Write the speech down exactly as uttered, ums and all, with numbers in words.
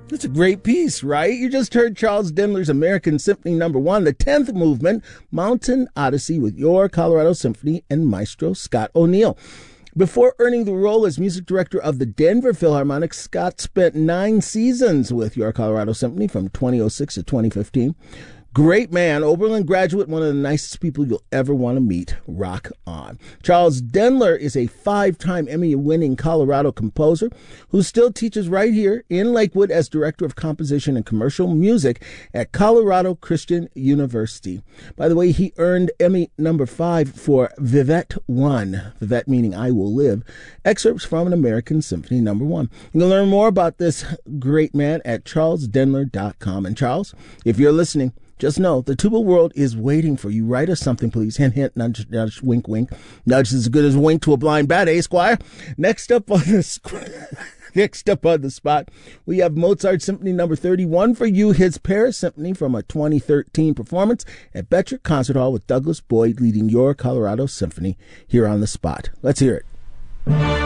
It's a great piece, right? You just heard Charles Denler's American Symphony Number One, the tenth movement, Mountain Odyssey, with your Colorado Symphony and Maestro Scott O'Neill. Before earning the role as music director of the Denver Philharmonic, Scott spent nine seasons with your Colorado Symphony from twenty oh six to twenty fifteen. Great man, Oberlin graduate, one of the nicest people you'll ever want to meet. Rock on. Charles Denler is a five-time Emmy-winning Colorado composer who still teaches right here in Lakewood as Director of Composition and Commercial Music at Colorado Christian University. By the way, he earned Emmy number five for Vivette One, Vivette meaning I Will Live, excerpts from an American Symphony Number One. You can learn more about this great man at charles denler dot com. And Charles, if you're listening, just know the tuba world is waiting for you. Write us something, please. Hint, hint, nudge, nudge, wink, wink. Nudge is as good as a wink to a blind bat, eh, Squire? Next up on the next up on the spot, we have Mozart Symphony Number thirty-one for you. His Paris Symphony from a twenty thirteen performance at Betcher Concert Hall with Douglas Boyd leading your Colorado Symphony here on the spot. Let's hear it.